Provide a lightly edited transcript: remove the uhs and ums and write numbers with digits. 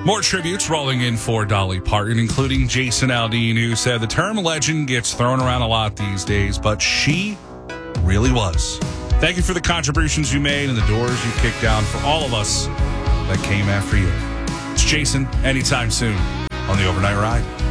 More tributes rolling in for Dolly Parton, including Jason Aldean, who said the term legend gets thrown around a lot these days, but she really was. Thank you for the contributions you made and the doors you kicked down for all of us that came after you. It's Jason, anytime soon on the Overnight Ride.